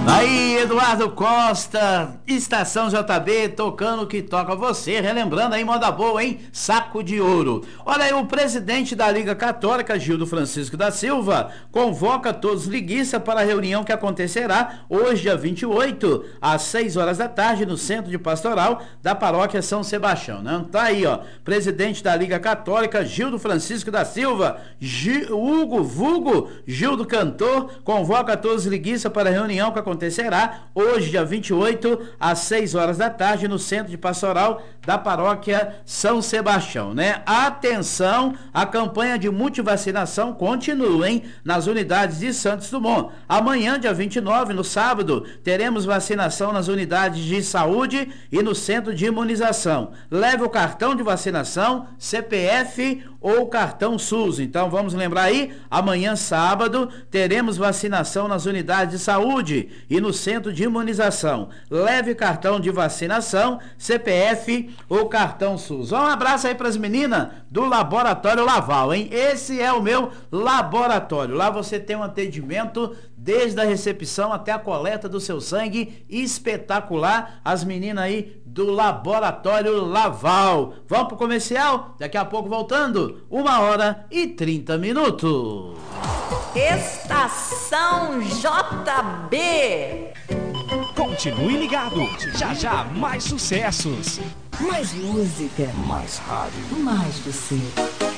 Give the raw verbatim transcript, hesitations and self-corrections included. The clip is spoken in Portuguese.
Aí, Eduardo Costa, Estação J B, tocando o que toca você, relembrando aí, moda boa, hein? Saco de ouro. Olha aí, o presidente da Liga Católica, Gildo Francisco da Silva, convoca todos os liguistas para a reunião que acontecerá hoje, dia vinte e oito, às seis horas da tarde, no Centro de Pastoral da Paróquia São Sebastião, né? Tá aí, ó, presidente da Liga Católica, Gildo Francisco da Silva, G Hugo Vulgo, Gildo Cantor, convoca todos os liguistas para a reunião que acontecerá hoje, dia vinte e oito, às seis horas da tarde, no Centro de Pastoral da Paróquia São Sebastião, né? Atenção, a campanha de multivacinação continua, hein? Nas unidades de Santos Dumont. Amanhã, dia vinte e nove, no sábado, teremos vacinação nas unidades de saúde e no centro de imunização. Leve o cartão de vacinação, C P F ou cartão SUS. Então, vamos lembrar aí, amanhã, sábado, teremos vacinação nas unidades de saúde e no centro de imunização. Leve cartão de vacinação, C P F ou cartão SUS. Um abraço aí para as meninas do Laboratório Laval, hein? Esse é o meu laboratório. Lá você tem um atendimento desde a recepção até a coleta do seu sangue espetacular. As meninas aí do Laboratório Laval. Vamos pro comercial? Daqui a pouco voltando. Uma hora e trinta minutos. Estação J B. Continue ligado. Já já mais sucessos. Mais música. Mais rádio. Mais você.